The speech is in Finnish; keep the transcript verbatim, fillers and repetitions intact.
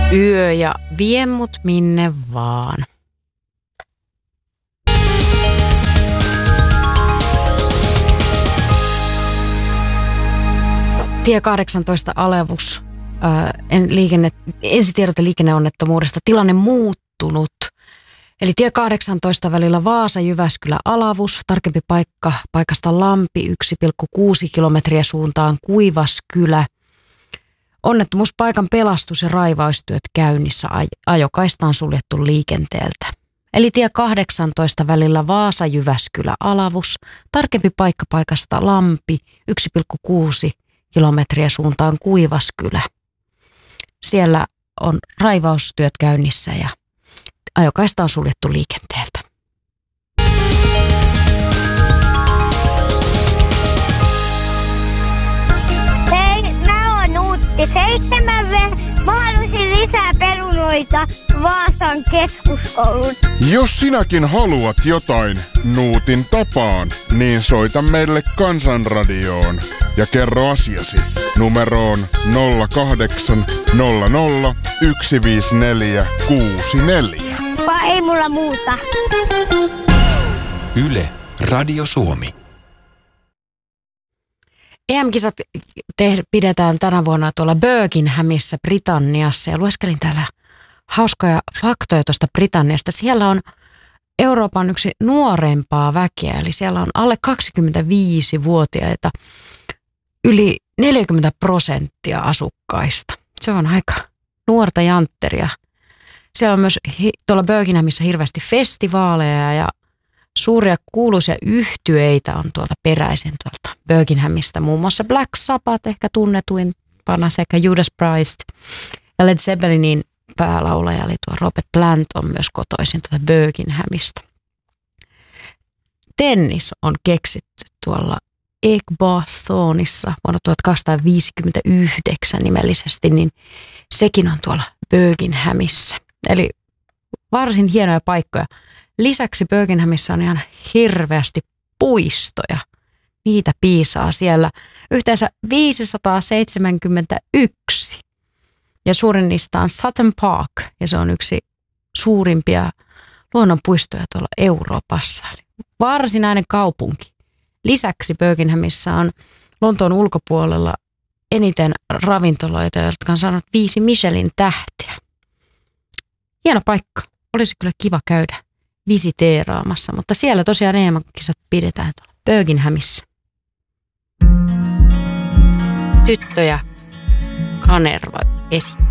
Yö ja vie mut minne vaan. Tie kahdeksantoista alevus. En liikenne, ensitiedote liikenneonnettomuudesta. Tilanne muuttunut. Eli tie kahdeksantoista välillä Vaasa-Jyväskylä-Alavus. Tarkempi paikka paikasta Lampi yksi pilkku kuusi kilometriä suuntaan Kuivaskylä. Onnettomuuspaikan pelastus- ja raivaustyöt käynnissä. Ajokaista on suljettu liikenteeltä. Eli tie kahdeksantoista välillä Vaasa-Jyväskylä-Alavus. Tarkempi paikka paikasta Lampi yksi pilkku kuusi kilometriä suuntaan Kuivaskylä. Siellä on raivaustyöt käynnissä ja ajokaista on suljettu liikenteeltä. Hei, mä oon Nuutti seitsemän. Mä haluaisin lisää perunoita Vaasan keskuskoulun. Jos sinäkin haluat jotain Nuutin tapaan, niin soita meille Kansanradioon ja kerro asiasi numeroon nolla kahdeksan nolla nolla yksi viisi neljä kuusi neljä. Vai ei mulla muuta. Yle, Radio Suomi. E M-kisat te- pidetään tänä vuonna tuolla Birminghamissa Britanniassa ja lueskelin täällä hauskoja faktoja tuosta Britanniasta. Siellä on Euroopan yksi nuorempaa väkeä, eli siellä on alle kaksikymmentäviisivuotiaita yli neljäkymmentä prosenttia asukkaista. Se on aika nuorta jantteria. Siellä on myös hi- tuolla Birminghamissa hirveästi festivaaleja ja suuria kuuluisia yhtyeitä on tuolta peräisin tuolta Birminghamista. Muun muassa Black Sabbath ehkä tunnetuimpana sekä Judas Priest ja Led Zeppelinin päälaulaja eli tuo Robert Plant on myös kotoisin tuolta Birminghamista. Tennis on keksitty tuolla Edgbastonissa vuonna tuhatkahdeksansataaviisikymmentäyhdeksän nimellisesti, niin sekin on tuolla Birminghamissa. Eli varsin hienoja paikkoja. Lisäksi Birminghamissa on ihan hirveästi puistoja. Niitä piisaa siellä yhteensä viisisataaseitsemänkymmentäyksi. Ja suurin niistä on Sutton Park, ja se on yksi suurimpia luonnonpuistoja tuolla Euroopassa. Eli varsinainen kaupunki. Lisäksi Birminghamissa on Lontoon ulkopuolella eniten ravintoloita, jotka on saanut viisi Michelin tähteä. Hieno paikka. Olisi kyllä kiva käydä visiteeraamassa, mutta siellä tosiaan E M-kisat pidetään tuolla Birminghamissa. Tyttöjä Kanerva esittää.